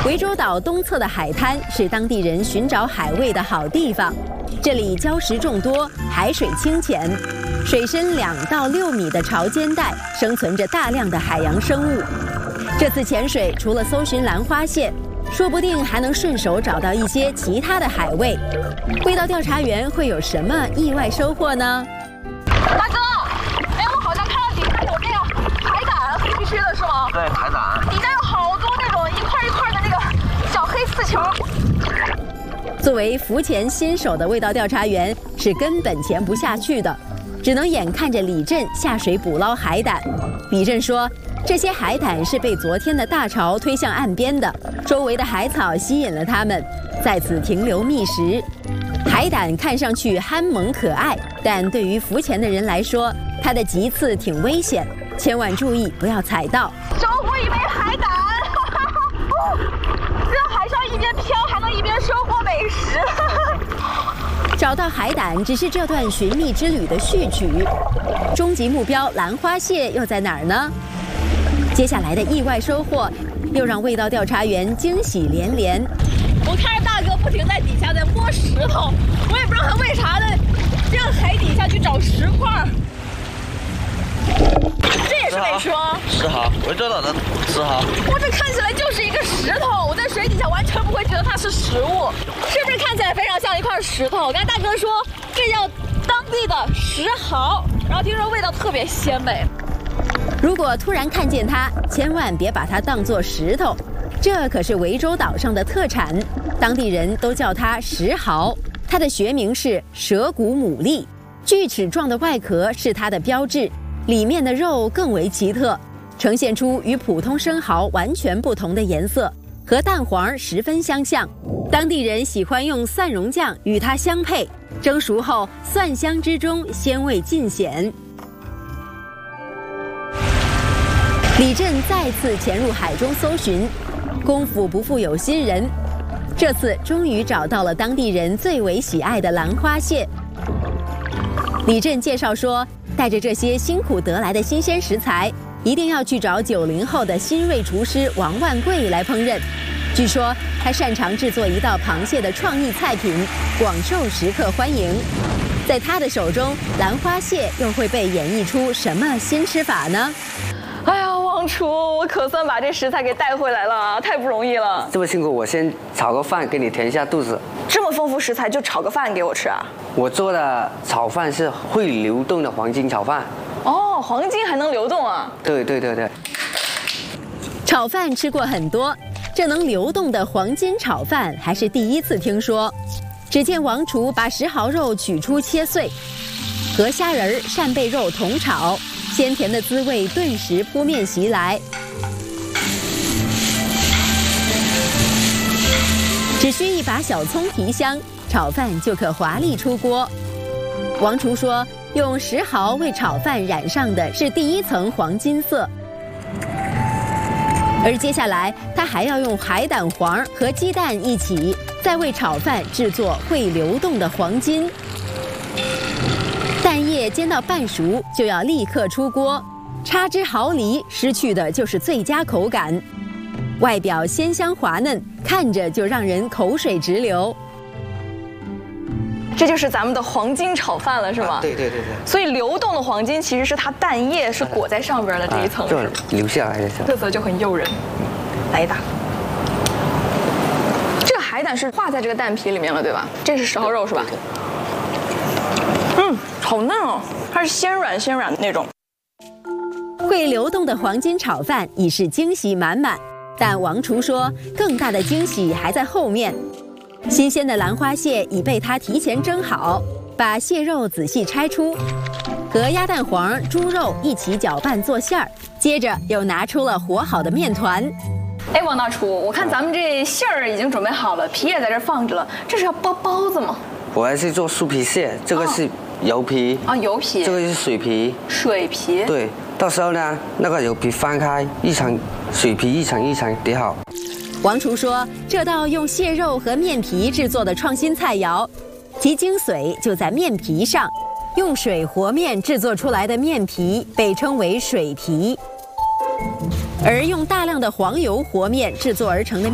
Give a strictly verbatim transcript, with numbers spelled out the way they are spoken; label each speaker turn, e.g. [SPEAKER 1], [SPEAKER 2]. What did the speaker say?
[SPEAKER 1] 涠洲岛东侧的海滩是当地人寻找海味的好地方，这里礁石众多，海水清浅，水深两到六米的潮间带生存着大量的海洋生物。这次潜水除了搜寻兰花蟹，说不定还能顺手找到一些其他的海味。味道调查员会有什么意外收获呢？
[SPEAKER 2] 大哥，哎，我好像看到底下有这个海胆，必须的是吗？
[SPEAKER 3] 对，海胆。
[SPEAKER 2] 底下有好多那种一块一块的那个小黑刺球。
[SPEAKER 1] 作为浮潜新手的味道调查员是根本潜不下去的，只能眼看着李振下水捕捞海胆。李振说，这些海胆是被昨天的大潮推向岸边的，周围的海草吸引了它们，在此停留觅食。海胆看上去憨萌可爱，但对于浮潜的人来说，它的棘刺挺危险，千万注意不要踩到。
[SPEAKER 2] 收获一枚海胆，在海上一边飘还能一边收获美食。
[SPEAKER 1] 找到海胆只是这段寻觅之旅的序曲，终极目标兰花蟹又在哪儿呢？接下来的意外收获又让味道调查员惊喜连连。
[SPEAKER 2] 我看着大哥不停在底下在摸石头，我也不知道他为啥在这样海底下去找石块。这也是美食吗？
[SPEAKER 3] 石蚝，涠洲岛的石蚝。
[SPEAKER 2] 哇，这看起来就是一个石头，我在水底下完全不会觉得它是食物，是不是看起来非常像一块石头？刚才大哥说这叫当地的石蚝，然后听说味道特别鲜美。
[SPEAKER 1] 如果突然看见它，千万别把它当作石头，这可是涠洲岛上的特产，当地人都叫它石蚝。它的学名是蛇骨牡蛎，锯齿状的外壳是它的标志，里面的肉更为奇特，呈现出与普通生蚝完全不同的颜色，和蛋黄十分相像。当地人喜欢用蒜蓉酱与它相配，蒸熟后蒜香之中鲜味尽显。李振再次潜入海中搜寻，功夫不负有心人，这次终于找到了当地人最为喜爱的兰花蟹。李振介绍说，带着这些辛苦得来的新鲜食材，一定要去找九零后的新锐厨师王万贵来烹饪。据说他擅长制作一道螃蟹的创意菜品，广受食客欢迎。在他的手中，兰花蟹又会被演绎出什么新吃法呢？
[SPEAKER 2] 哎呀，王厨，我可算把这食材给带回来了，太不容易了。
[SPEAKER 4] 这么辛苦，我先炒个饭给你填一下肚子。
[SPEAKER 2] 这么丰富食材就炒个饭给我吃啊？
[SPEAKER 4] 我做的炒饭是会流动的黄金炒饭。
[SPEAKER 2] 哦，黄金还能流动啊？
[SPEAKER 4] 对对对对。
[SPEAKER 1] 炒饭吃过很多，这能流动的黄金炒饭还是第一次听说。只见王厨把石蚝肉取出切碎，和虾仁、扇贝肉同炒，鲜甜的滋味顿时扑面袭来。只需一把小葱提香，炒饭就可华丽出锅。王厨说，用石蚝为炒饭染上的是第一层黄金色，而接下来他还要用海胆黄和鸡蛋一起，再为炒饭制作会流动的黄金。蛋液煎到半熟就要立刻出锅，插汁蚝梨失去的就是最佳口感。外表鲜香滑嫩，看着就让人口水直流。
[SPEAKER 2] 这就是咱们的黄金炒饭了，是吗？
[SPEAKER 4] 啊、对对对对。
[SPEAKER 2] 所以流动的黄金其实是它蛋液是裹在上边的这一层，
[SPEAKER 4] 啊、就留下来的，
[SPEAKER 2] 特色就很诱人。来一大。这个海胆是化在这个蛋皮里面了，对吧？这是石蚝肉是吧？嗯，好嫩哦，它是鲜软鲜软的那种。
[SPEAKER 1] 会流动的黄金炒饭已是惊喜满满。但王厨说，更大的惊喜还在后面。新鲜的兰花蟹已被他提前蒸好，把蟹肉仔细拆出，和鸭蛋黄、猪肉一起搅拌做馅儿。接着又拿出了和好的面团。
[SPEAKER 2] 哎，王大厨，我看咱们这馅儿已经准备好了，皮也在这放着了，这是要包包子吗？
[SPEAKER 4] 我还是做酥皮蟹，这个是油皮
[SPEAKER 2] 啊、哦，油皮，
[SPEAKER 4] 这个是水皮，
[SPEAKER 2] 水皮，
[SPEAKER 4] 对。到时候呢，那个油皮翻开，一层水皮一层一层叠好。
[SPEAKER 1] 王厨说，这道用蟹肉和面皮制作的创新菜肴，其精髓就在面皮上。用水和面制作出来的面皮被称为水皮，而用大量的黄油和面制作而成的